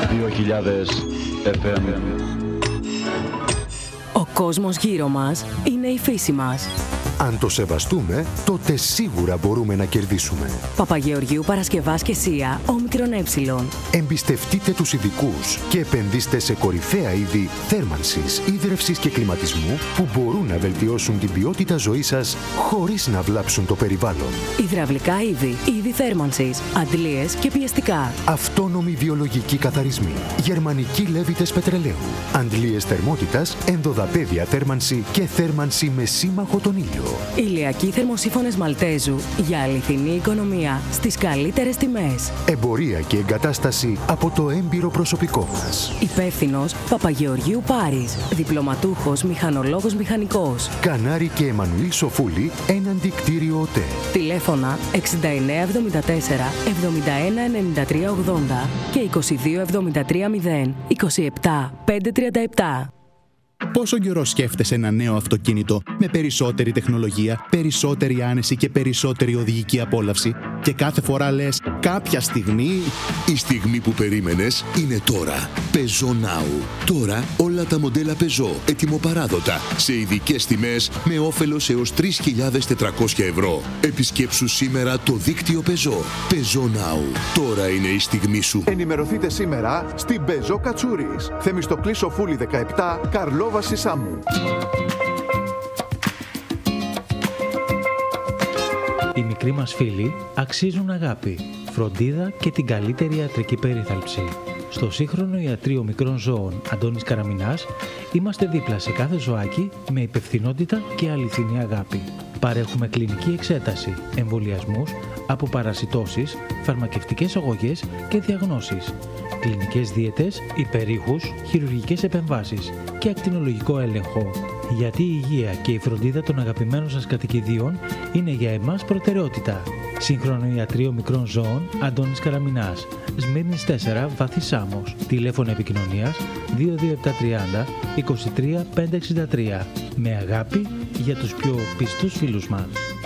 2000 FM. Ο κόσμος γύρω μας είναι η φύση μας. Αν το σεβαστούμε, τότε σίγουρα μπορούμε να κερδίσουμε. Παπαγεωργίου Παρασκευάς και Σία, όμικρον ε. Εμπιστευτείτε τους ειδικούς και επενδύστε σε κορυφαία είδη θέρμανσης, ίδρευσης και κλιματισμού που μπορούν να βελτιώσουν την ποιότητα ζωής σας χωρίς να βλάψουν το περιβάλλον. Υδραυλικά είδη θέρμανσης, αντλίες και πιεστικά. Αυτόνομοι βιολογικοί καθαρισμοί, γερμανικοί λέβητες πετρελαίου, αντλίες θερμότητας, ενδοδαπέδια θέρμανση και θέρμανση με σύμμαχο τον ήλιο. Ηλιακοί θερμοσύφωνες Μαλτέζου για αληθινή οικονομία στις καλύτερες τιμές. Εμπορία και εγκατάσταση από το έμπειρο προσωπικό μας. Υπεύθυνος Παπαγεωργίου Πάρης. Διπλωματούχος μηχανολόγος μηχανικός. Κανάρη και Εμμανουήλ Σοφούλη, έναντι κτίριο ΟΤΕ. Τηλέφωνα 6974 71 93 80 και 22 73 0 27 537. Πόσο καιρό σκέφτεσαι ένα νέο αυτοκίνητο με περισσότερη τεχνολογία, περισσότερη άνεση και περισσότερη οδηγική απόλαυση και κάθε φορά λες κάποια στιγμή... Η στιγμή που περίμενες είναι τώρα. Peugeot Now. Τώρα όλα τα μοντέλα Peugeot ετοιμοπαράδοτα σε ειδικές τιμές με όφελος έως 3.400 ευρώ. Επισκέψου σήμερα το δίκτυο Peugeot. Peugeot Now. Τώρα είναι η στιγμή σου. Ενημερωθείτε σήμερα στην Peugeot Κατσούρης. Θεμιστοκλή Σοφούλη 17, Καρλόβαση Σάμου. Οι μικροί μας φίλοι αξίζουν αγάπη, φροντίδα και την καλύτερη ιατρική περίθαλψη. Στο σύγχρονο ιατρείο μικρών ζώων Αντώνης Καραμινάς είμαστε δίπλα σε κάθε ζωάκι με υπευθυνότητα και αληθινή αγάπη. Παρέχουμε κλινική εξέταση, εμβολιασμούς, αποπαρασιτώσεις, φαρμακευτικές αγωγές και διαγνώσεις, κλινικές δίαιτες, υπερήχους, χειρουργικές επεμβάσεις και ακτινολογικό έλεγχο. Γιατί η υγεία και η φροντίδα των αγαπημένων σας κατοικιδίων είναι για εμάς προτεραιότητα. Σύγχρονο ιατρείο μικρών ζώων Αντώνης Καραμινάς, Σμύρνης 4, Βάθη Σάμος. Τηλέφωνο επικοινωνίας 22730 23 563. Με αγάπη για τους πιο πιστούς φίλους μας.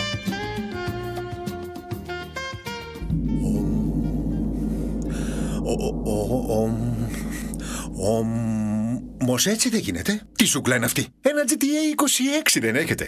Όμως έτσι δεν γίνεται. Τι σούκλα είναι αυτή? Ένα GTA 26 δεν έχετε?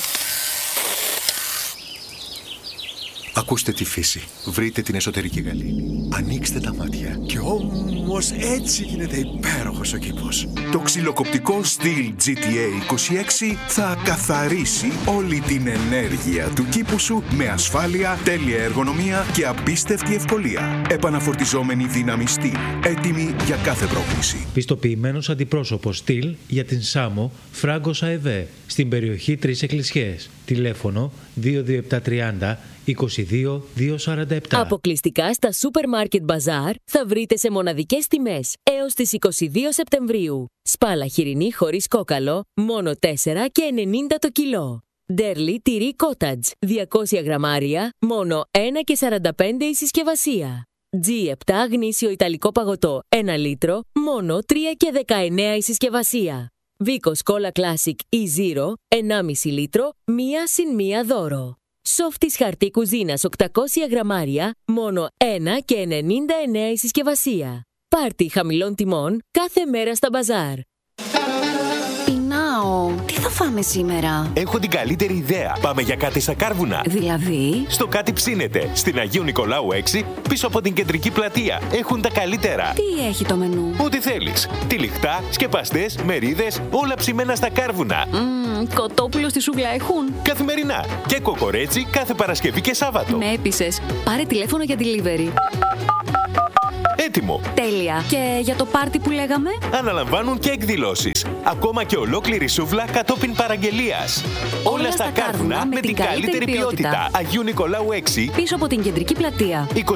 Ακούστε τη φύση. Βρείτε την εσωτερική γαλήνη. Ανοίξτε τα μάτια. Και όμως έτσι γίνεται υπέροχος ο κήπος. Το ξυλοκοπτικό Steel GTA 26 θα καθαρίσει όλη την ενέργεια του κήπου σου με ασφάλεια, τέλεια εργονομία και απίστευτη ευκολία. Επαναφορτιζόμενη δύναμη Steel. Έτοιμη για κάθε πρόκληση. Πιστοποιημένος αντιπρόσωπος Steel για την Σάμο Φράγκος ΑΕΒ στην περιοχή 3 Εκκλησιές. Τηλέφωνο 22730 22 247. Αποκλειστικά στα Supermarket Bazaar θα βρείτε σε μοναδικές τιμές έως τις 22 Σεπτεμβρίου. Σπάλα χοιρινή χωρίς κόκαλο, μόνο 4 και 90 το κιλό. Ντέρλι τυρί Cottage, 200 γραμμάρια, μόνο 1 και 45 η συσκευασία. G7 γνήσιο ιταλικό παγωτό, 1 λίτρο, μόνο 3 και 19 η συσκευασία. Βίκος Cola Classic E0, 1,5 λίτρο, 1 συν 1 δώρο. Σόφτις χαρτί κουζίνας 800 γραμμάρια, μόνο 1 και 99 η συσκευασία. Πάρτι χαμηλών τιμών κάθε μέρα στα μπαζάρ. Πεινάω. Τι θα φάμε σήμερα? Έχω την καλύτερη ιδέα. Πάμε για κάτι στα Κάρβουνα. Δηλαδή? Στο κάτι ψήνεται. Στην Αγίου Νικολάου 6, πίσω από την κεντρική πλατεία. Έχουν τα καλύτερα. Τι έχει το μενού? Ό,τι θέλεις. Τυλιχτά, σκεπαστές, μερίδες, όλα ψημένα στα Κάρβουνα. Κοτόπουλο στη σούβλα έχουν? Καθημερινά. Και κοκορέτσι κάθε Παρασκευή και Σάββατο. Με έπεισες. Πάρε τηλέφωνο για delivery. Έτοιμο. Τέλεια. Και για το πάρτι που λέγαμε? Αναλαμβάνουν και εκδηλώσεις. Ακόμα και ολόκληρη σούβλα κατόπιν παραγγελίας. Όλα στα Κάρβουνα με την καλύτερη ποιότητα. Αγίου Νικολάου 6, πίσω από την κεντρική πλατεία. 22731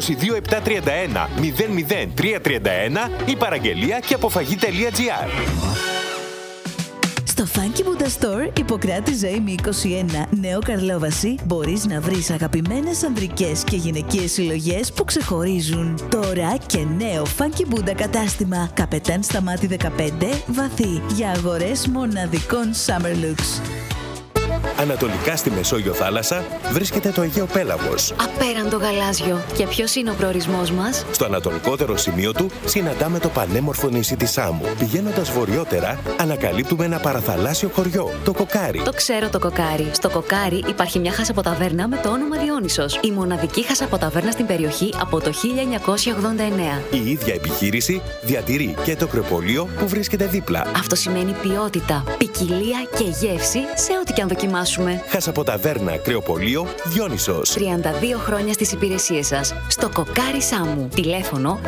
00331 ή παραγγελία και αποφαγή.gr. Στο Funky Buddha Store, Ιπποκράτη Ζωήμη 21, Νέο Καρλόβαση, μπορείς να βρεις αγαπημένες ανδρικές και γυναικείες συλλογές που ξεχωρίζουν. Τώρα και νέο Funky Buddha κατάστημα, Καπετάν Σταμάτη 15, Βαθύ, για αγορές μοναδικών Summer Looks. Ανατολικά στη Μεσόγειο θάλασσα βρίσκεται το Αιγαίο Πέλαγος. Απέραντο γαλάζιο. Και ποιος είναι ο προορισμός μας? Στο ανατολικότερο σημείο του συναντάμε το πανέμορφο νησί της Σάμου. Πηγαίνοντας βορειότερα, ανακαλύπτουμε ένα παραθαλάσσιο χωριό, το Κοκάρι. Το ξέρω το Κοκάρι. Στο Κοκάρι υπάρχει μια χασαποταβέρνα με το όνομα Διόνυσος. Η μοναδική χασαποταβέρνα στην περιοχή από το 1989. Η ίδια επιχείρηση διατηρεί και το κρεοπολείο που βρίσκεται δίπλα. Αυτό σημαίνει ποιότητα, ποικιλία και γεύση σε ό,τι και αν δοκιμάσουμε. Χασαποταβέρνα, κρεοπολείο, Διόνυσος. 32 χρόνια στις υπηρεσίες σας. Στο Κοκάρι Σάμου. Τηλέφωνο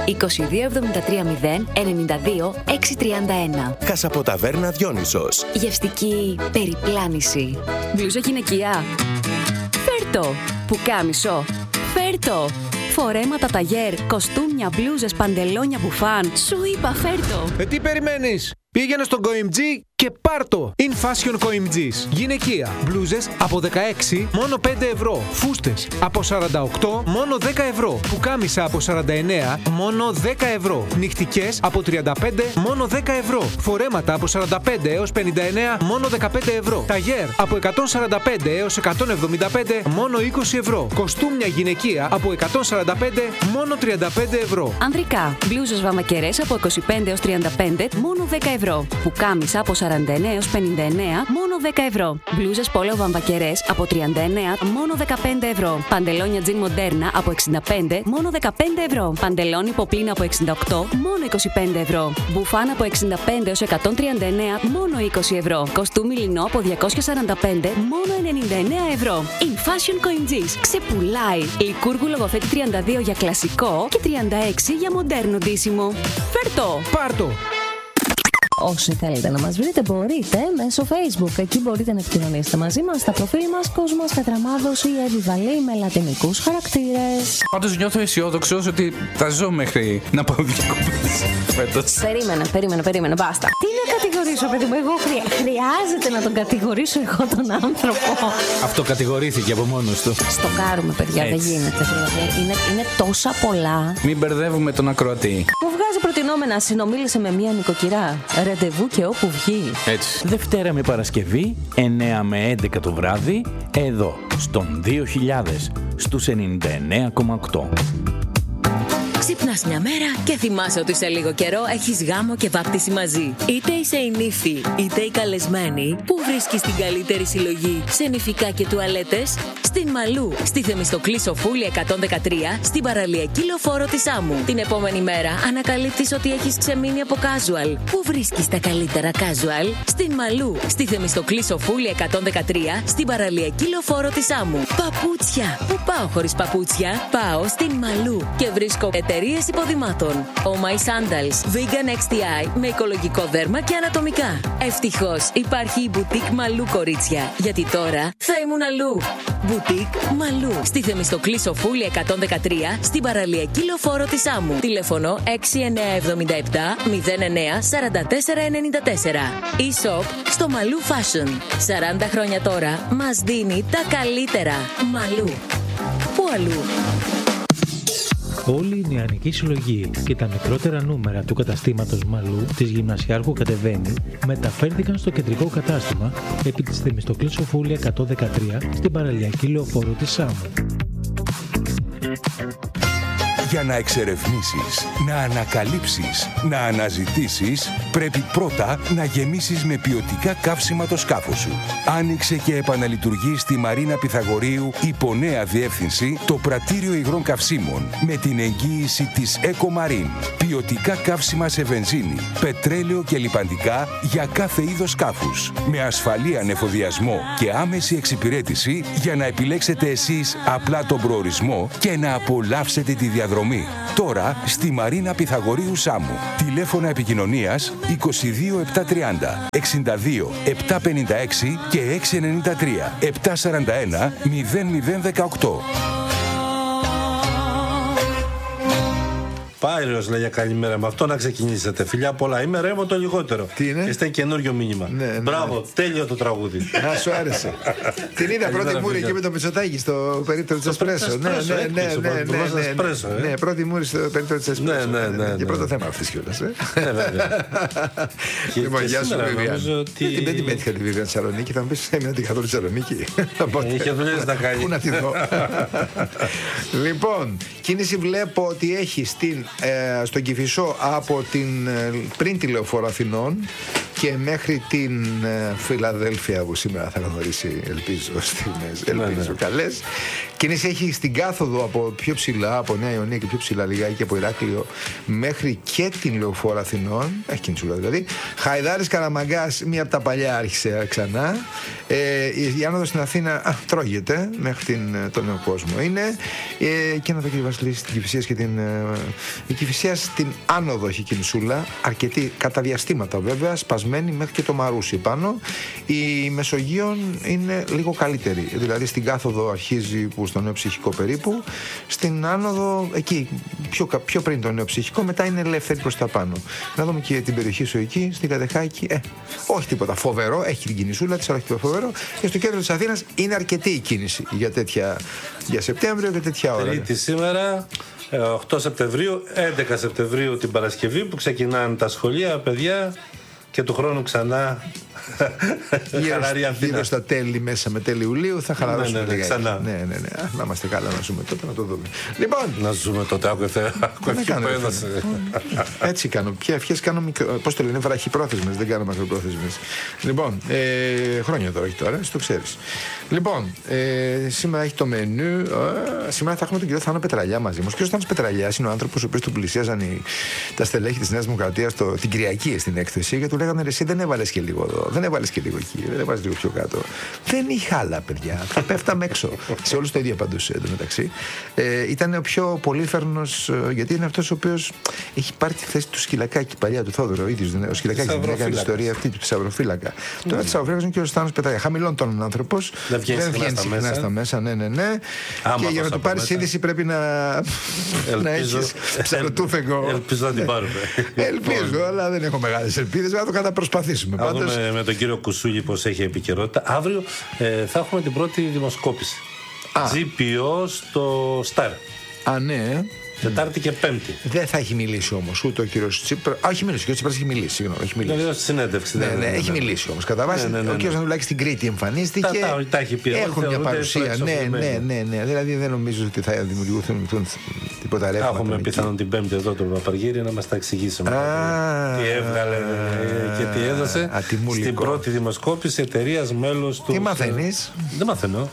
22730 92 631. Χασαποταβέρνα, Διόνυσος. Γευστική περιπλάνηση. Μπλούζα γυναικεία. Φέρτο. Πουκάμισο. Φέρτο. Φορέματα ταγέρ, κοστούμια, μπλούζες, παντελόνια, μπουφάν. Σου είπα φέρτο. Τι περιμένεις? Πήγαινε στον COIMG και πάρτο! In Fashion COIMG's. Γυναικεία. Μπλούζες από 16 μόνο 5 ευρώ. Φούστες από 48 μόνο 10 ευρώ. Πουκάμισα από 49 μόνο 10 ευρώ. Νυχτικές από 35 μόνο 10 ευρώ. Φορέματα από 45 έως 59 μόνο 15 ευρώ. Ταγέρ από 145 έως 175 μόνο 20 ευρώ. Κοστούμια γυναικεία από 145 μόνο 35 ευρώ. Ανδρικά. Μπλούζες βαμακερές από 25 έως 35 μόνο 10 ευρώ. Πουκάμισα από 49 έως 59 μόνο 10 ευρώ. Μπλούζες πόλο βαμβακερές από 39 μόνο 15 ευρώ. Παντελόνια τζιν μοντέρνα από 65 μόνο 15 ευρώ. Παντελόνι ποπλίνα από 68 μόνο 25 ευρώ. Μπουφάν από 65 έως 139 μόνο 20 ευρώ. Κοστούμι λινό από 245 μόνο 99 ευρώ. In Fashion COIMG's. Ξεπουλάει. Λικούργου Λογοθέτη 32 για κλασικό και 36 για μοντέρνο ντύσιμο. Φέρτο! Πάρτο! Όσοι θέλετε να μας βρείτε μπορείτε μέσω Facebook. Εκεί μπορείτε να επικοινωνήσετε μαζί μας στα προφίλ μας Κόσμος Κατραμάδος ή Εβιβαλή με λατινικούς χαρακτήρες. Πάντως νιώθω αισιόδοξος ότι θα ζω μέχρι να πάω διακοπές φέτος. Περίμενε, μπάστα. Τι να κατηγορήσω, παιδί μου, εγώ χρειάζεται να τον κατηγορήσω εγώ τον άνθρωπο. Αυτό κατηγορήθηκε από μόνος του. Στοκάρουμε, παιδιά, δεν γίνεται. Είναι τόσα πολλά. Μην μπερδεύουμε τον ακροατή. Μου βγάζει προτινόμενα, συνομίλησε με μία νοικοκυρά. Ραντεβού και όπου βγει. Έτσι. Δευτέρα με Παρασκευή, 9 με 11 το βράδυ, εδώ, στον 2000, στους 99,8. Ξυπνάς μια μέρα και θυμάσαι ότι σε λίγο καιρό έχεις γάμο και βάπτιση μαζί. Είτε είσαι η νύφη, είτε η καλεσμένη, που βρίσκεις την καλύτερη συλλογή σε νηφικά και τουαλέτες? Στην Μαλού, στη Θεμιστοκλή Σοφούλη 113, στην παραλιακή λεωφόρο της Σάμου. Την επόμενη μέρα ανακαλύπτεις ότι έχεις ξεμείνει από casual. Πού βρίσκεις τα καλύτερα casual? Στην Μαλού, στη Θεμιστοκλή Σοφούλη 113, στην παραλιακή λεωφόρο της Σάμου. Παπούτσια. Πού πάω χωρίς παπούτσια? Πάω στην Μαλού και βρίσκω εταιρείες υποδημάτων. Oh My Sandals, Vegan XTI με οικολογικό δέρμα και ανατομικά. Ευτυχώς υπάρχει η Boutique Μαλού, κορίτσια, γιατί τώρα θα ήμουν αλλού. Boutique Μαλού, στη Θεμιστοκλή Σοφούλη 113, στην παραλιακή λεωφόρο της Σάμου. Τηλέφωνο 6977 09 44 94. E-shop στο Μαλού Fashion. 40 χρόνια τώρα μας δίνει τα καλύτερα. Μαλού. Πού αλλού? Όλη η νεανική συλλογή και τα μικρότερα νούμερα του καταστήματος Μαλού της Γυμνασιάρχου Κατεβαίνει μεταφέρθηκαν στο κεντρικό κατάστημα επί της Θεμιστοκλής Σοφούλη 113 στην παραλιακή λεωφόρο της Σάμου. Για να εξερευνήσεις, να ανακαλύψεις, να αναζητήσεις, πρέπει πρώτα να γεμίσεις με ποιοτικά καύσιμα το σκάφος σου. Άνοιξε και επαναλειτουργεί στη Μαρίνα Πυθαγορείου υπό νέα διεύθυνση το πρατήριο υγρών καυσίμων με την εγγύηση της EcoMarine. Ποιοτικά καύσιμα σε βενζίνη, πετρέλαιο και λιπαντικά για κάθε είδος σκάφους. Με ασφαλή ανεφοδιασμό και άμεση εξυπηρέτηση για να επιλέξετε εσείς απλά τον προορισμό και να απολαύσετε τη διαδρομή. Τώρα στη Μαρίνα Πυθαγορείου Σάμου. Τηλέφωνα επικοινωνίας 22 730 62 756 και 693 741 0018. Πάηρος λέει για καλημέρα. Με αυτό να ξεκινήσετε. Φιλιά πολλά. Είμαι Ρέμο το λιγότερο. Τι είναι? Είστε καινούριο μήνυμα. Μπράβο, τέλειο το τραγούδι. Α, σου άρεσε. Την είδα πρώτη μούρη εκεί με το Μητσοτάκη στο περίπτερο τη Εσπρέσο. Ναι, πρώτη μούρη στο περίπτερο τη Εσπρέσο. Και πρώτο θέμα αυτή κιόλα. Λοιπόν, γεια σου, Βιβιάν. Δεν την πέτυχα τη Βιβιάν Θεσσαλονίκη. Θα μου πει έμεινα την καθόλου Θεσσαλονίκη. Είχε δουλειές να κάνει. Πού να τη δω. Λοιπόν, κίνηση βλέπω ότι έχει στον Κηφισό από την πριν τη Λεωφόρο Αθηνών και μέχρι την Φιλαδέλφια που σήμερα θα γνωρίσει, ελπίζω καλές. Κίνηση έχει στην κάθοδο από πιο ψηλά, από Νέα Ιωνία και πιο ψηλά λιγάκι από Ηράκλειο μέχρι και την Λεωφόρο Αθηνών. Έχει κινησούλα δηλαδή. Χαϊδάρης Καραμαγκάς, μία από τα παλιά άρχισε ξανά. Η άνοδος στην Αθήνα τρώγεται μέχρι τον Νέο Κόσμο είναι. Και να δω κύριε Βασιλή στην Κηφισίας και η Κηφισία στην άνοδο έχει κινησούλα, αρκετή κατά διαστήματα βέβαια, σπασμένη μέχρι και το Μαρούσι πάνω. Η Μεσογείων είναι λίγο καλύτερη, δηλαδή στην κάθοδο αρχίζει που στο Νέο Ψυχικό περίπου, στην άνοδο εκεί πιο πριν το Νέο Ψυχικό, μετά είναι ελεύθερη προς τα πάνω. Να δούμε και την περιοχή σου εκεί, στην Κατεχάκη, όχι τίποτα φοβερό, έχει την κινησούλα της, αλλά όχι τίποτα φοβερό. Και στο κέντρο της Αθήνας είναι αρκετή η κίνηση για Σεπτέμβριο και τέτοια ώρα. Τρίτη σήμερα, 8 Σεπτεμβρίου, 11 Σεπτεμβρίου την Παρασκευή που ξεκινάνε τα σχολεία, παιδιά, και του χρόνου ξανά γύρω στα τέλη, μέσα με τέλη Ιουλίου θα χαλαρώσουμε λίγα. Ξανά. Ναι. Να είμαστε καλά να ζούμε τότε, να το δούμε. Λοιπόν, να ζούμε τότε, έτσι κάνω. Ποια ευχές κάνω, πώς το λένε, βραχυπρόθεσμες, δεν κάνω μακροπρόθεσμες. Λοιπόν, χρόνια τώρα, όχι τώρα, το ξέρεις. Λοιπόν, σήμερα έχει το μενού. Σήμερα θα έχουμε τον κύριο Θάνο Πετραλιά μαζί μας. Ο κύριος Θάνος Πετραλιάς είναι ο άνθρωπος ο οποίος του πλησίαζαν τα στελέχη της Νέας Δημοκρατίας την Κυριακή στην έκθεση και του λέγανε εσύ δεν έβαλες και λίγο εδώ, δεν έβαλες και λίγο εκεί, δεν έβαλες λίγο πιο κάτω. Δεν είχα άλλα παιδιά. Θα πέφταμε έξω. Σε όλους το ίδιο παντούς εντωμεταξύ. Ήταν ο πιο πολύφερνος, γιατί είναι αυτός ο οποίος έχει πάρει τη θέση του Σκυλακάκη παλιά του Θόδωρο. Ο ίδιος ο Σκυλακάκης δεν έκανε την ιστορία αυτή του Θησαυροφύλακα. Τώρα Θησαυροφύλακας είναι και ο Στάνος Πετραλιά. Χαμηλών τόνων άνθρωπος. Δεν βγαίνει συχνά στα μέσα. Ναι. Και για να του πάρει είδηση πρέπει να έχει ψαροτούφεγγο. Ελπίζω να την πάρουμε. Ελπίζω, αλλά δεν έχω μεγάλες ελπίδες. Να το καταπροσπαθήσουμε. Να δούμε με τον κύριο Κουσούλη πως έχει επικαιρότητα. Αύριο θα έχουμε την πρώτη δημοσκόπηση. GPO στο Star. Ναι. Τετάρτη και Πέμπτη. Δεν θα έχει μιλήσει όμως ούτε ο κύριος Τσίπρας. Έχει μιλήσει. Ο κύριος Τσίπρας έχει μιλήσει. Συγγνώμη, έχει μιλήσει. Δηλαδή στη συνέντευξη. Ναι, έχει μιλήσει όμως. Κατά βάση ο κύριος Ανδρουλάκης στην Κρήτη εμφανίστηκε. Τα έχει πει. Έχουν μια παρουσία. Ναι. Δηλαδή δεν νομίζω ότι θα δημιουργηθούν τίποτα ρεύματα. Έχουμε πιθανόν την Πέμπτη εδώ τον Παπαργύρη να μας τα εξηγήσει. Τι έβγαλε και τι έδωσε στην πρώτη δημοσκόπηση εταιρείας μέλος του. Τι μαθαίνεις? Δεν μαθαίνω.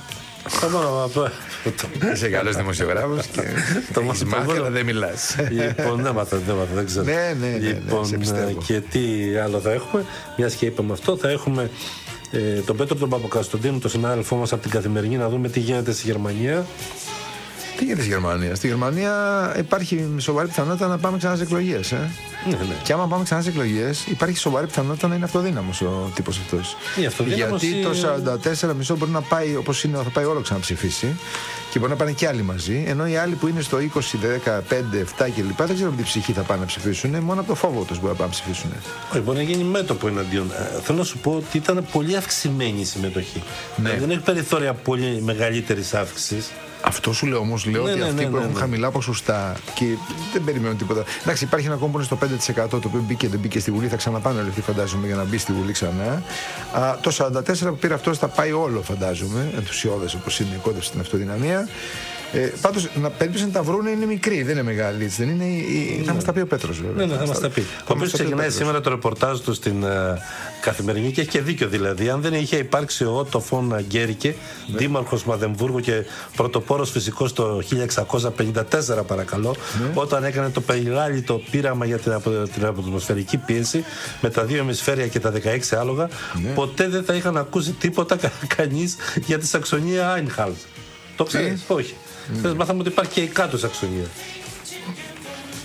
Είσαι καλός δημοσιογράφος και έχεις μάθει αλλά δεν μιλάς. Λοιπόν, δεν μάθω, δεν ξέρω. Λοιπόν, και τι άλλο θα έχουμε? Μιας και είπαμε αυτό, θα έχουμε τον Πέτρο τον Παπακαστοντίνου, τον συνάδελφό μας από την Καθημερινή, να δούμε τι γίνεται στη Γερμανία. Τι γίνεται στη Γερμανία? Στη Γερμανία υπάρχει σοβαρή πιθανότητα να πάμε ξανά σε εκλογές. Ναι. Και άμα πάμε ξανά σε εκλογές, υπάρχει σοβαρή πιθανότητα να είναι αυτοδύναμος ο τύπος αυτός. Γιατί το 44,5 μπορεί να πάει όπως είναι, θα πάει όλο ξανά ψηφίσει. Και μπορεί να πάνε και άλλοι μαζί. Ενώ οι άλλοι που είναι στο 20, 15, 7 κλπ. Δεν ξέρω με τι ψυχή θα πάνε να ψηφίσουν. Μόνο από το φόβο τους μπορεί να πάνε να ψηφίσουν. Όχι, μπορεί να γίνει μέτωπο εναντίον. Θέλω να σου πω ότι ήταν πολύ αυξημένη η συμμετοχή. Ναι. Δεν έχει περιθώρια πολύ μεγαλύτερη αύξηση. Αυτό σου λέω όμως, ότι αυτοί που έχουν χαμηλά ποσοστά και δεν περιμένουν τίποτα. Εντάξει, υπάρχει ένα κόμμα που είναι στο 5% το οποίο δεν μπήκε στη Βουλή, θα ξαναπάνε όλοι αυτοί φαντάζομαι για να μπει στη Βουλή ξανά. Το 44% που πήρε αυτό θα πάει όλο φαντάζομαι, ενθουσιώδες όπως είναι η κόντευση στην αυτοδυναμία. Πάντως, περίπτωση να τα βρούνε είναι μικρή, δεν είναι μεγάλη. Έτσι, δεν είναι, θα μας τα πει ο Πέτρος, βέβαια. Ναι, θα μας τα πει. Ο οποίος ξεκινάει σήμερα το ρεπορτάζ του στην Καθημερινή και έχει και δίκιο δηλαδή. Αν δεν είχε υπάρξει ο Ότο Φον Γκέρικε, δήμαρχος Μαδεμβούργου και πρωτοπόρος φυσικός το 1654, παρακαλώ, όταν έκανε το πελάλητο πείραμα για την ατμοσφαιρική πίεση με τα 2 ημισφαίρια και τα 16 άλογα, ποτέ δεν θα είχαν ακούσει τίποτα κανείς για τη Σαξονία Άινχαλτ. Το ξέρεις? Όχι. Μάθαμε ότι υπάρχει και η κάτω Σαξονία.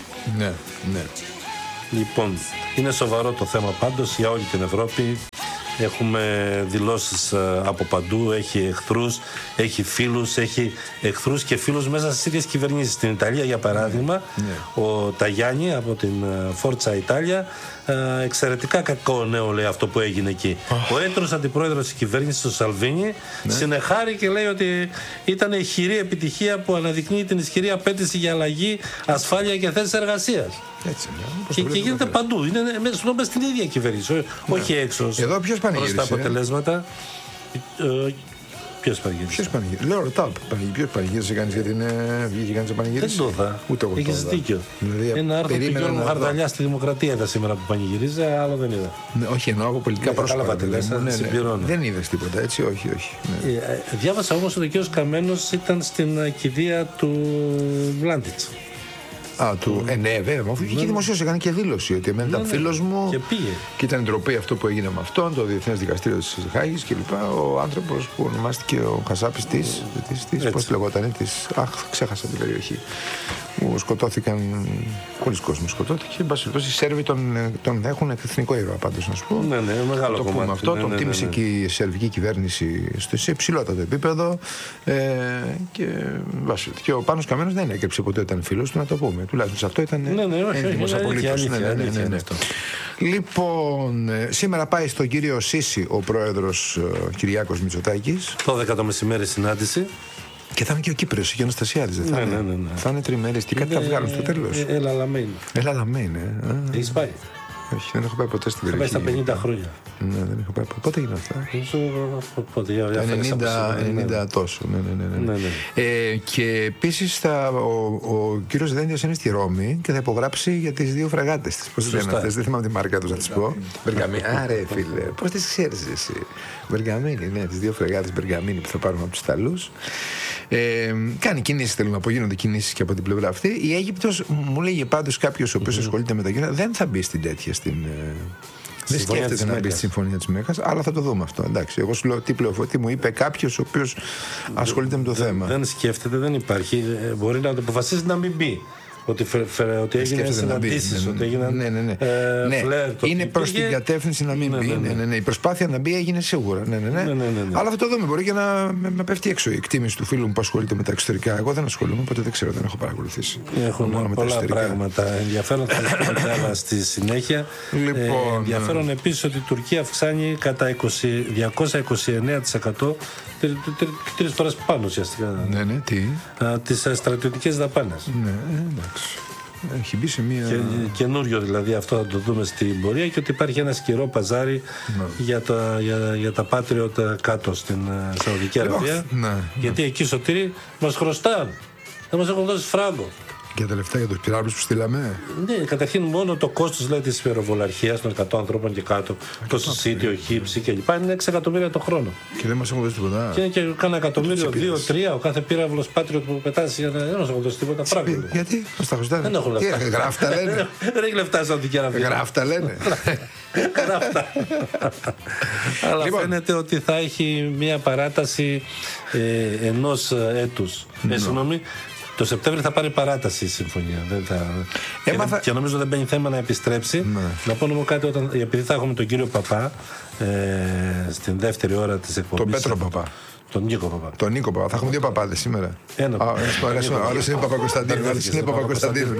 Ναι. Λοιπόν, είναι σοβαρό το θέμα πάντως για όλη την Ευρώπη. Έχουμε δηλώσεις από παντού, έχει εχθρούς, έχει φίλους, έχει εχθρούς και φίλους μέσα στις ίδιες κυβερνήσεις. Στην Ιταλία, για παράδειγμα, ο Ταγιάννη από την Φόρτσα Ιτάλια, εξαιρετικά κακό νέο λέει αυτό που έγινε εκεί. Ο έτερος αντιπρόεδρος της κυβέρνησης, ο Σαλβίνι, συνεχάρει και λέει ότι ήταν ηχηρή επιτυχία που αναδεικνύει την ισχυρή απέτηση για αλλαγή, ασφάλεια και θέσεις εργασίας. Και γίνεται παντού. Είναι μέσα στην ίδια κυβέρνηση, όχι έξω. Εδώ ποιος πανηγύρισε? Προς τα αποτελέσματα. Ποιος πανηγύρισε? Λέω ρωτάω. Ποιος πανηγύρισε κανείς γιατί βγήκε κανείς να πανηγύρισε? Δεν το είδα. Ούτε εγώ. Έχεις δίκιο. Δηλαδή, ένα άρθρο του Γιώργου Χαρδαλιά στη Δημοκρατία είδα σήμερα που πανηγυρίζει, άλλο δεν είδα. Ναι, όχι, εννοώ από πολιτικά πρόσωπα. Δεν είδες τίποτα, έτσι, όχι. Διάβασα όμως ότι ο κ. Καμένος ήταν στην κηδεία του Βλάντιτς. Ναι, βέβαια. Και δημοσίως έκανε και δήλωση ότι εμένα ήταν φίλος μου. Και πήγε. Και ήταν ντροπή αυτό που έγινε με αυτόν, το Διεθνές Δικαστήριο της Χάγης κλπ. Ο άνθρωπος που ονομάστηκε ο Κασάπης της. Πώς τη λεγόταν, ξέχασα την περιοχή. Που σκοτώθηκαν. Πολλοί κόσμοι σκοτώθηκε. Εν πάση περιπτώσει, οι Σέρβοι τον έχουν εθνικό ήρωα, πάντως να σου πω. Ναι, μεγάλο το πούμε αυτό. Τον τίμησε και η σερβική κυβέρνηση σε υψηλότατο επίπεδο. Και ο Πάνος Καμένος δεν έκρυψε ποτέ ήταν φίλος του, να το πούμε. Τουλάχιστον σε αυτό ήταν έντιμος απολύτως. Λοιπόν, σήμερα πάει στον κύριο Σίση ο πρόεδρος Κυριάκος Μητσοτάκης. 12 το μεσημέρι συνάντηση. Και θα είναι και ο Κύπριος, και ο Αναστασιάδης, δεν θα είναι? Ναι. Θα είναι τριμέρες και κάτι θα βγάλουν στο τέλος. Έλα Λαμέν. Έχεις πάει? Όχι, δεν έχω πάει ποτέ στην περιοχή. Θα πάει στα 50 χρόνια. Ναι, δεν έχω πάει. Πότε έγινε αυτά? Πότε, 90 τόσο. Ναι. Και επίσης ο κύριος Δένδιος είναι στη Ρώμη και θα υπογράψει για τις 2 φρεγάτες της. Πώς λένε αυτές, δεν θυμάμαι τη μάρκα τους να τις πω. Μπεργαμίνη. Άρε φίλε, πώς τις ξέρεις εσύ? Μπεργαμίνη, ναι, τις 2 φρεγάτες Μπεργαμίνη που θα πάρουμε από τους Ιταλούς. Κάνει κινήσεις, θέλω να πω, γίνονται κινήσεις και από την πλευρά αυτή. Η Αίγυπτος, μου λέγει πάντως κάποιος ο οποίος ασχολείται με τα κοινά, δεν θα μπει στην τέτοια. Δεν σκέφτεται να μπει στη συμφωνία της Μέκας, αλλά θα το δούμε αυτό. Εντάξει, εγώ σου λέω τι μου είπε κάποιος ο οποίος ασχολείται με το θέμα. Δεν σκέφτεται, δεν υπάρχει. Μπορεί να το αποφασίσει να μην μπει. Ότι έγιναν συναντήσεις, ότι έγιναν φλερτ. Είναι προς την κατεύθυνση να μην μπει. Η προσπάθεια να μπει έγινε σίγουρα. Αλλά θα το δούμε. Μπορεί και να πέφτει έξω η εκτίμηση του φίλου μου που ασχολείται με τα εξωτερικά. Εγώ δεν ασχολούμαι, οπότε δεν ξέρω, δεν έχω παρακολουθήσει. Έχουν πολλά πράγματα ενδιαφέρον. Θα σας πω άλλα στη συνέχεια. Ενδιαφέρον επίσης ότι η Τουρκία αυξάνει κατά 229% 3 φορές πάνω ουσιαστικά. Τις στρατιωτικές δαπάνες. Έχει μπει σε μία. Καινούριο δηλαδή, αυτό θα το δούμε στην πορεία, και ότι υπάρχει ένα σκυρό παζάρι για τα Patriot κάτω στην Σαουδική Αραβία. Γιατί εκεί, Σωτήρη, μας χρωστάνε. Δεν μας έχουν δώσει φράγκο. Για τα λεφτά για τους πυράβλους που στείλαμε. Ναι, καταρχήν μόνο το κόστος δηλαδή, της πυροβολαρχίας των 100 ανθρώπων και κάτω, το συσίτιο, χύψη κλπ. Είναι 6 εκατομμύρια το χρόνο. Και δεν μας έχουν δώσει τίποτα. Και είναι και κάνα εκατομμύριο, 2-3 ο κάθε πύραυλος Patriot που πετάσει. Δεν μας έχουν δώσει τίποτα. Φράγκο. Γιατί μας τα χρωστάνε? Δεν έχουν λεφτά. Γράφτα λένε. Δεν έχει λεφτά σαν την Αραβία. Γράφτα λένε. Αλλά φαίνεται ότι θα έχει μια παράταση ενός έτους. Συγγνώμη. Το Σεπτέμβριο θα πάρει παράταση η συμφωνία. Και νομίζω δεν μπαίνει θέμα να επιστρέψει. Να πω νομίζω κάτι, επειδή θα έχουμε τον κύριο Παπά στην δεύτερη ώρα της εκπομπής. Τον Πέτρο Παπά. Τον Νίκο Παπά. Τον Νίκο Παπά. Θα έχουμε 2 παπάδες σήμερα. Άλλος είναι Παπακοσταντίνου. Άλλος είναι Παπακοσταντίνου.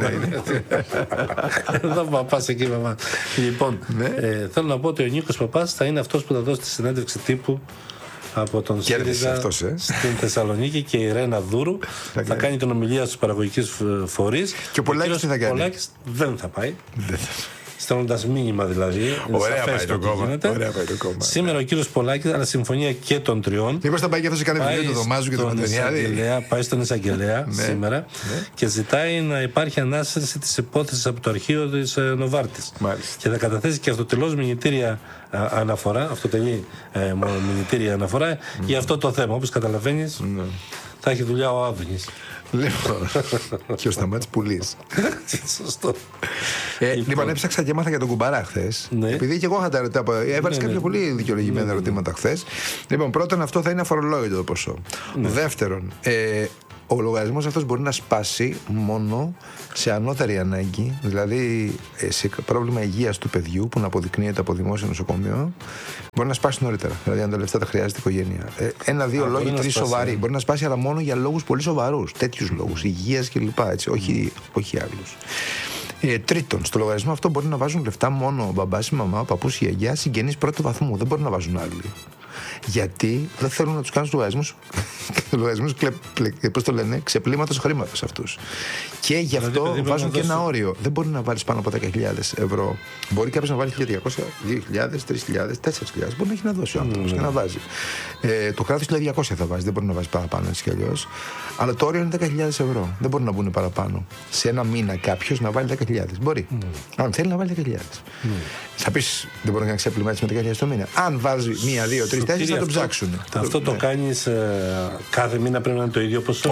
Εδώ Παπάς εκεί Παπά. Λοιπόν, θέλω να πω ότι ο Νίκος Παπάς θα είναι αυτός που θα δώσει τη συνέντευξη τύπου από τον ΣΥΡΙΖΑ στην Θεσσαλονίκη, και η Ρένα Δούρου θα κάνει την ομιλία στους παραγωγικούς φορείς. Και ο Πολάκης τι θα κάνει? Ο Πολάκης δεν θα πάει. Στέλνοντας μήνυμα δηλαδή. Ωραία πάει το κόμμα. Σήμερα ο κύριος Πολάκης, αλλά συμφωνία και των τριών. Μήπως θα πάει και αυτό σε κανένα βιβλίο του Δωμάζου και του Αντωνιάδη? Πάει στον εισαγγελέα σήμερα και ζητάει να υπάρχει ανάσταση της υπόθεσης από το αρχείο της Νοβάρτης. Και θα καταθέσει και αυτοτελώς μηνυτήρια αναφορά, αυτοτελή μηνυτήρια αναφορά για αυτό το θέμα. Όπως καταλαβαίνεις, θα έχει δουλειά ο Άδωνης. Και ο Σταμάτης Πουλής. Σωστό. Λοιπόν, έψαξα και έμαθα για τον Κουμπαρά χθες. Επειδή και εγώ είχα τα ερωτήματα. Έβαλες κάποια πολύ δικαιολογημένα ερωτήματα χθες. Λοιπόν, πρώτον, αυτό θα είναι αφορολόγητο το ποσό. Δεύτερον, ο λογαριασμός αυτός μπορεί να σπάσει μόνο σε ανώτερη ανάγκη, δηλαδή σε πρόβλημα υγείας του παιδιού που να αποδεικνύεται από δημόσιο νοσοκομείο, μπορεί να σπάσει νωρίτερα. Δηλαδή, αν τα λεφτά τα χρειάζεται η οικογένεια. Ένα-δύο λόγοι, τρεις σοβαροί. Μπορεί να σπάσει, αλλά μόνο για λόγους πολύ σοβαρούς. Τέτοιους λόγους, υγείας κλπ. Όχι άλλους. Τρίτον, στο λογαριασμό αυτό μπορεί να βάζουν λεφτά μόνο ο μπαμπάς, η μαμά, ο παππούς, η γιαγιά, συγγενείς πρώτου βαθμού. Δεν μπορεί να βάζουν άλλοι. Γιατί δεν θέλουν να τους κάνουν λογαριασμούς πώς το λένε, ξεπλήματος χρήματος αυτούς. Και γι' αυτό βάζουν και ένα όριο. Δεν μπορεί να βάλεις πάνω από 10.000 ευρώ. Μπορεί κάποιος να βάλει 1.200, 2.000, 3.000, 4.000. Μπορεί να έχει να δώσει ο άνθρωπος και να βάζει. Το κράτος 1.200 θα βάζει, δεν μπορεί να βάζει παραπάνω έτσι κι αλλιώς. Αλλά το όριο είναι 10.000 ευρώ. Δεν μπορεί να μπουν παραπάνω. Σε ένα μήνα κάποιος να βάλει 10.000. Μπορεί. Αν θέλει να βάλει 10.000. Θα πεις, δεν μπορεί να κάνει ξέπλυμα έτσι με 10.000 το μήνα. Αν βάζει 1, 2, 3, 4 θα τον ψάξουν. Αυτό το κάνεις κάθε μήνα, πρέπει να είναι το ίδιο ποσό?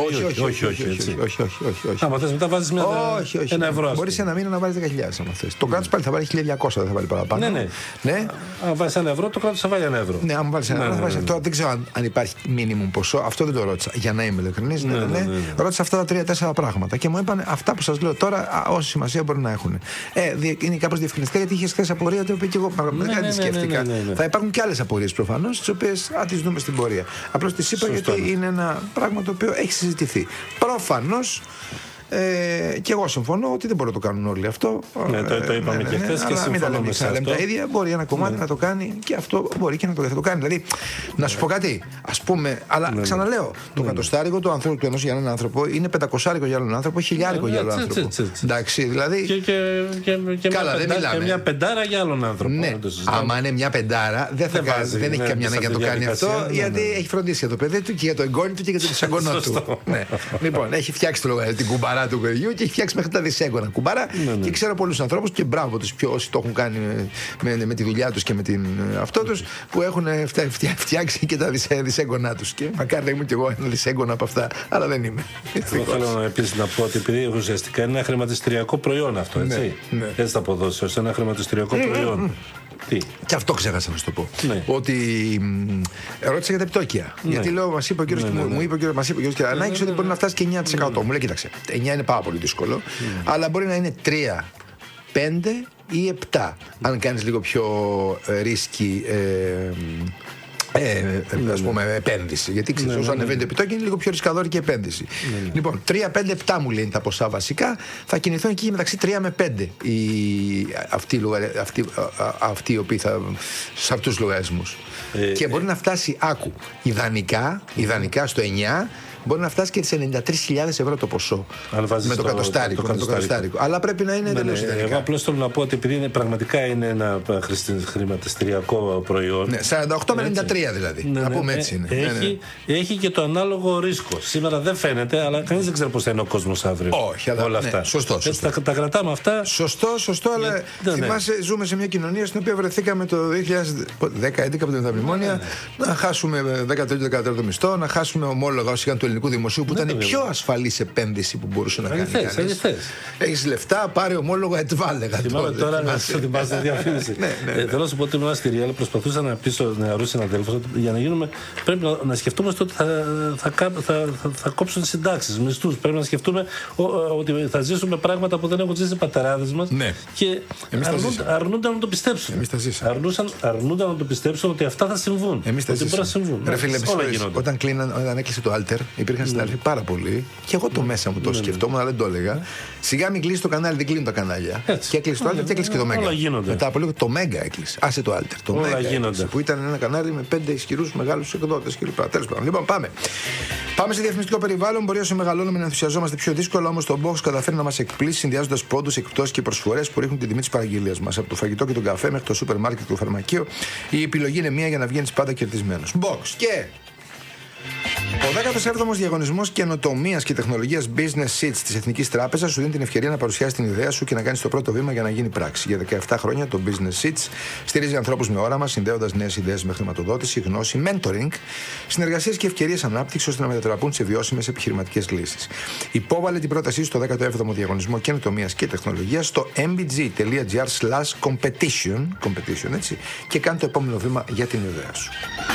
Όχι. Άμα θες μετά βάζεις ένα ευρώ. Μπορείς ένα μήνα να βάλεις 10.000 άμα θες. Το κράτος πάλι θα βάλει 1.200, δεν θα βάλει παραπάνω. Ναι. Αν βάλεις ένα ευρώ, το κράτος θα βάλει ένα ευρώ. Ναι, αν βάλεις ένα ευρώ θα βάλεις. Τώρα δεν ξέρω αν υπάρχει μίνιμουμ ποσό. Αυτό δεν το ρώτησα. Για να είμαι ειλικρινής. Ρώτησα αυτά τα 3-4 πράγματα και μου είπαν αυτά που σας λέω τώρα, όση σημασία μπορεί να έχουν. Είναι κάπως διευκρινιστικά γιατί είχες χθες απορία, το οποίο και εγώ πραγματικά δεν σκέφτηκα. Θα υπάρχουν και άλλες απορίες προφανώς, τις οποίες θα τις δούμε στην πορεία. Απλώς τις είπα γιατί είναι ένα πράγμα το οποίο έχει συζητηθεί. Προφανώς. Και εγώ συμφωνώ ότι δεν μπορούν να το κάνουν όλοι αυτό. Ναι, το είπαμε και χθες και συμφωνούμε σε αυτό. Τα ίδια μπορεί ένα κομμάτι να το κάνει και αυτό μπορεί και να το κάνει. Δηλαδή, να σου πω κάτι, ας πούμε, αλλά ξαναλέω, το κατοστάρικο του ανθρώπου, του ενός για έναν άνθρωπο είναι 500 για άλλον άνθρωπο, 1.000 για άλλον άνθρωπο. Εντάξει, δηλαδή. Και μια πεντάρα για άλλον άνθρωπο. Ναι, άμα είναι μια πεντάρα, δεν έχει καμιά ανάγκη να το κάνει αυτό, γιατί έχει φροντίσει για το παιδί του και για το εγγόνι του και για τον δισεγγονό του. Λοιπόν, έχει φτιάξει την κουμπαρά του παιδιού και έχει φτιάξει μέχρι τα δισέγγωνα κουμπάρα. Και ξέρω πολλούς ανθρώπους και μπράβο τους όσοι το έχουν κάνει με τη δουλειά τους και με αυτό τους που έχουν φτιάξει και τα δισέγγωνα τους. Και μακάρι να ήμουν κι εγώ ένα δισέγγωνα από αυτά, αλλά δεν είμαι. Εγώ θέλω επίσης να πω ότι επειδή ουσιαστικά είναι ένα χρηματιστηριακό προϊόν αυτό, έτσι. Έτσι θα αποδώσει ως ένα χρηματιστηριακό προϊόν. Και αυτό ξέχασα να σου το πω. Ότι ρώτησα για τα επιτόκια. Γιατί λέω, μας είπε ο κύριος Κυρανάκης ότι μπορεί να φτάσει και 9%. Μου λέει, κοίταξε, 9 είναι πάρα πολύ δύσκολο, αλλά μπορεί να είναι 3, 5 ή 7. Αν κάνεις λίγο πιο ρίσκι. Ας πούμε επένδυση. Γιατί ξέρεις, όσο ανεβαίνει το επιτόκιο είναι λίγο πιο ρισκαδόρικη επένδυση. Λοιπόν, 3, 5, 7 μου λένε τα ποσά βασικά. Θα κινηθούν εκεί μεταξύ 3 με 5 αυτοί οι οποίοι θα σε αυτούς τους λογαριασμούς. Και μπορεί να φτάσει, ιδανικά στο 9. Μπορεί να φτάσει και τις 93.000 ευρώ το ποσό. Με το κατοστάρικο. Αλλά πρέπει να είναι εντελώς ιδανικά. Εγώ απλώς θέλω να πω ότι επειδή πραγματικά είναι ένα χρηματιστηριακό προϊόν. 48 με 93 δηλαδή. Να πούμε έτσι είναι. Έχει και το ανάλογο ρίσκο. Σήμερα δεν φαίνεται, αλλά κανείς δεν ξέρει πώς θα είναι ο κόσμος αύριο. Όχι, αλλά όλα αυτά. Σωστό. Τα κρατάμε αυτά. Σωστό, αλλά θυμάσαι, ζούμε σε μια κοινωνία στην οποία βρεθήκαμε το 2010-2011 από τα μνημόνια να χάσουμε 13ο μισθό, να χάσουμε ομόλογα όσοι του ελληνικού δημοσίου που ήταν η πιο ασφαλής επένδυση που μπορούσε να κάνει κανείς. Έχεις λεφτά, πάρε ομόλογο, ετβάλεγα. Θυμάμαι τώρα να σου θυμάσαι τη διαφήμιση. Θέλω να σου πω ότι ήμουν στη Ριάλ, προσπαθούσα να πείσω νεαρούς συναδέλφους ότι για να γίνουμε πρέπει να σκεφτούμε ότι θα κόψουν συντάξεις, μισθούς. Πρέπει να σκεφτούμε ότι θα ζήσουμε πράγματα που δεν έχουν ζήσει οι πατεράδες μας και αρνούνταν να το πιστέψουν. Αρνούνταν να το πιστέψουν ότι αυτά θα συμβούν. Εμείς τα ζήσαμε. Όταν έκλεισε το Alter, υπήρχαν συνάδελφοι πάρα πολλοί και εγώ το μέσα μου το σκεφτόμουν, αλλά δεν το έλεγα. Σιγά μην κλείσει το κανάλι, δεν κλείνουν τα κανάλια. Και έκλεισε το Alter και έκλεισε και το Mega. Μετά από λίγο το Mega έκλεισε. Άσε το Alter. Το Mega έκλεισε, που ήταν ένα κανάλι με 5 ισχυρούς μεγάλους εκδότες κλπ. Τέλος πάντων. Λοιπόν, πάμε σε διαφημιστικό περιβάλλον. Μπορεί όσο μεγαλώνουμε να ενθουσιαζόμαστε πιο δύσκολα, όμως το Box καταφέρει να μας εκπλήσει συνδυάζοντας πόντους, εκπτώσεις και προσφορές που ρίχνουν την τιμή της παραγγελίας μας. Από το φαγητό και τον καφέ μέχρι το σούπερ μάρκετ και το φαρμακείο, η επιλογή είναι μία για να βγαίνεις πάντα κερδισμένος. Box και. Ο 17ος διαγωνισμός καινοτομίας και τεχνολογίας Business Seats της Εθνικής Τράπεζας σου δίνει την ευκαιρία να παρουσιάσεις την ιδέα σου και να κάνεις το πρώτο βήμα για να γίνει πράξη. Για 17 χρόνια το Business Seats στηρίζει ανθρώπους με όραμα, συνδέοντας νέες ιδέες με χρηματοδότηση, γνώση, mentoring, συνεργασίες και ευκαιρίες ανάπτυξης ώστε να μετατραπούν σε βιώσιμες επιχειρηματικές λύσεις. Υπόβαλε την πρότασή σου στο 17ο διαγωνισμό καινοτομίας και τεχνολογίας στο mbg.gr/competition, έτσι, και κάνει το επόμενο βήμα για την ιδέα σου.